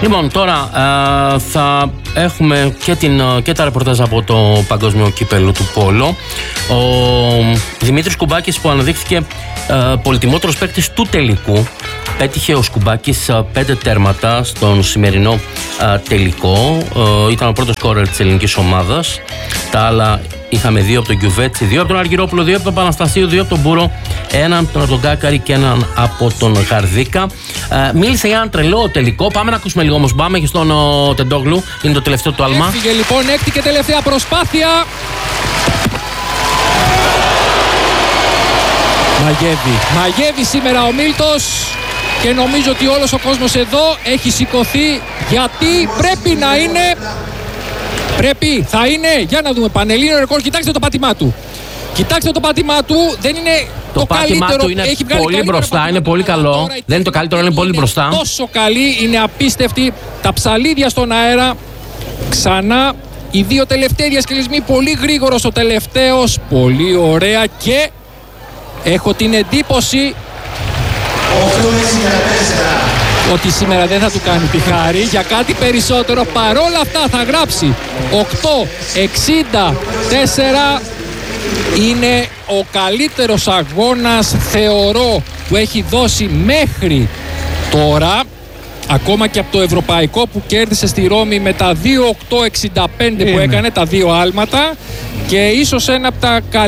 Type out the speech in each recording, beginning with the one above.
Λοιπόν, τώρα θα έχουμε και τα ρεπορτάζ από το Παγκόσμιο Κύπελλο του Πόλο. Ο Δημήτρης Κουμπάκης, που αναδείχθηκε πολυτιμότερος παίκτης του τελικού, πέτυχε ο Σκουμπάκης 5 τέρματα στον σημερινό τελικό. Ήταν ο πρώτος σκόρερ της ελληνικής ομάδας. Τα άλλα είχαμε 2 από τον Κιουβέτσι, 2 από τον Αργυρόπουλο, 2 από τον Παναστασίου, 2 από τον Μπούρο, 1 από τον Κάκαρη και 1 από τον Γαρδίκα. Μίλησε για ένα τρελό τελικό. Πάμε να ακούσουμε λίγο όμως. Πάμε και στον Τεντόγλου. Είναι το τελευταίο του άλμα. Έφυγε λοιπόν, έκτη και τελευταία προσπάθεια. Μαγεύει σήμερα ο Μίλτος και νομίζω ότι όλος ο κόσμος εδώ έχει σηκωθεί, γιατί πρέπει να είναι. Θα είναι, για να δούμε, πανελλήνιο ρεκόρ. Κοιτάξτε το πάτημά του. Δεν είναι το πάτημά καλύτερο. του είναι πολύ μπροστά, είναι πολύ καλό. Τώρα, δεν είναι το καλύτερο, είναι πολύ μπροστά. Τόσο καλή, είναι απίστευτη. Τα ψαλίδια στον αέρα. Ξανά οι 2 τελευταίοι διασκελισμοί. Πολύ γρήγορος ο τελευταίος. Πολύ ωραία, και έχω την εντύπωση ότι σήμερα δεν θα του κάνει τη χάρη για κάτι περισσότερο. Παρόλα αυτά θα γράψει 8-64. Είναι ο καλύτερος αγώνας, θεωρώ, που έχει δώσει μέχρι τώρα, ακόμα και από το ευρωπαϊκό που κέρδισε στη Ρώμη με τα 2-8-65 που έκανε, τα 2 άλματα, και ίσως ένα από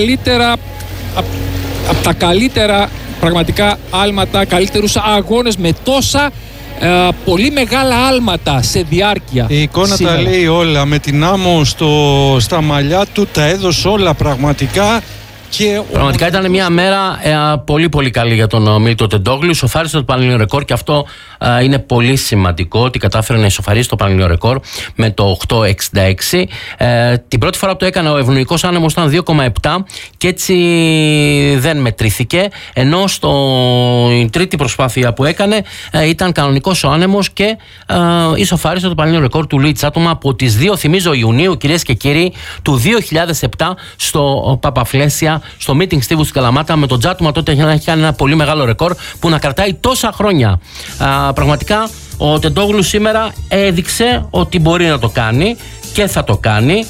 τα καλύτερα πραγματικά άλματα, καλύτερους αγώνες με τόσα πολύ μεγάλα άλματα σε διάρκεια. Η εικόνα σήμερα τα λέει όλα. Με την άμμο στα μαλλιά του τα έδωσε όλα πραγματικά. Πραγματικά ήταν μια μέρα πολύ πολύ καλή για τον Μίλτο Τεντόγλου. Ισοφάρισε το πανελλήνιο ρεκόρ, και αυτό είναι πολύ σημαντικό, ότι κατάφερε να ισοφαρίσει το πανελλήνιο ρεκόρ με το 8-66. Την πρώτη φορά που το έκανε ο ευνοϊκός άνεμος ήταν 2,7 και έτσι δεν μετρήθηκε, ενώ στην τρίτη προσπάθεια που έκανε ήταν κανονικός ο άνεμος και ισοφάρισε το πανελλήνιο ρεκόρ του Λουίτ Τσάτομα από τις 2, θυμίζω, Ιουνίου, κυρίες και κύριοι, του 2007 στο Παπαφλέσια, στο meeting Στίβου στην Καλαμάτα. Με τον Τζάτουμα τότε έχει κάνει ένα πολύ μεγάλο ρεκόρ που να κρατάει τόσα χρόνια. Πραγματικά ο Τεντόγλου σήμερα έδειξε ότι μπορεί να το κάνει και θα το κάνει.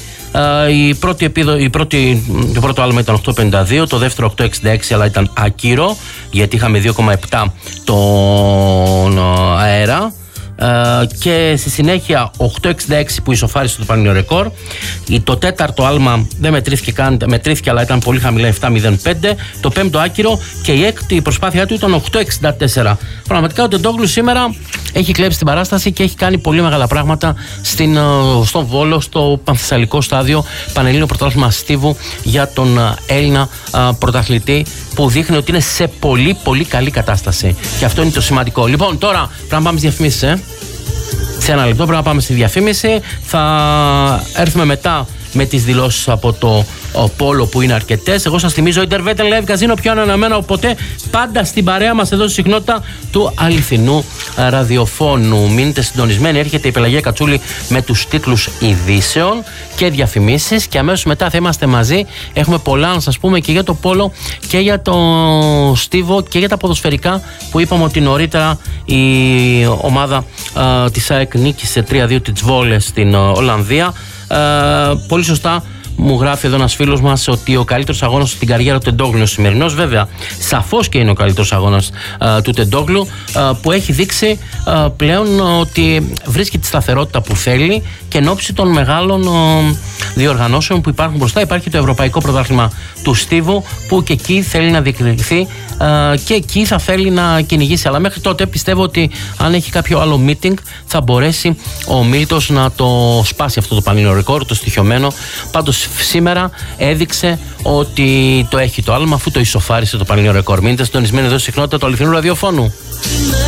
Το πρώτο άλμα ήταν 8,52, το δεύτερο 8,66, αλλά ήταν ακύρο, γιατί είχαμε 2,7 τον αέρα. Και στη συνέχεια 8,66 που ισοφάρισε το πανελλήνιο ρεκόρ. Το τέταρτο άλμα δεν μετρήθηκε, αλλά ήταν πολύ χαμηλά, 7,05. Το πέμπτο άκυρο, και η έκτη προσπάθειά του ήταν 8,64. Πραγματικά ο Τεντόγλου σήμερα έχει κλέψει την παράσταση και έχει κάνει πολύ μεγάλα πράγματα στον Βόλο, στο Πανθεσσαλικό στάδιο, Πανελλήνιο Πρωτάθλημα Στίβου για τον Έλληνα πρωταθλητή, που δείχνει ότι είναι σε πολύ πολύ καλή κατάσταση. Και αυτό είναι το σημαντικό. Λοιπόν, τώρα πρέπει να πάμε στις διαφημίσεις. Σε ένα λεπτό πρέπει να πάμε στη διαφήμιση. Θα έρθουμε μετά με τις δηλώσεις από το Πόλο, που είναι αρκετές. Εγώ σας θυμίζω, Intervet Live Casino, πιο ανανεωμένο ποτέ, πάντα στην παρέα μας εδώ στη συχνότητα του αληθινού ραδιοφώνου. Μείνετε συντονισμένοι, έρχεται η Πελαγία Κατσούλη με τους τίτλους ειδήσεων και διαφημίσεις, και αμέσως μετά θα είμαστε μαζί. Έχουμε πολλά να σας πούμε και για το Πόλο και για το Στίβο και για τα ποδοσφαιρικά, που είπαμε ότι νωρίτερα η ομάδα της ΑΕΚ νίκησε 3-2 τη Τσβόλε στην Ολλανδία. Πολύ σωστά μου γράφει εδώ ένας φίλος μας ότι ο καλύτερος αγώνας στην καριέρα του Τεντόγλου είναι ο σημερινός. Βέβαια, σαφώς και είναι ο καλύτερος αγώνας του Τεντόγλου, που έχει δείξει πλέον ότι βρίσκει τη σταθερότητα που θέλει, και εν ώψη των μεγάλων διοργανώσεων που υπάρχουν μπροστά. Υπάρχει το Ευρωπαϊκό Πρωτάθλημα του Στίβου, που και εκεί θέλει να διεκδικηθεί και εκεί θα θέλει να κυνηγήσει. Αλλά μέχρι τότε πιστεύω ότι αν έχει κάποιο άλλο meeting θα μπορέσει ο Μίλτος να το σπάσει αυτό το πανελλήνιο ρεκόρ, το στοιχειωμένο. Πάντως σήμερα έδειξε ότι το έχει το άλμα, αφού το ισοφάρισε το πανελλήνιο ρεκόρ. Μείνετε συντονισμένοι εδώ στη συχνότητα του αληθινού ραδιοφώνου.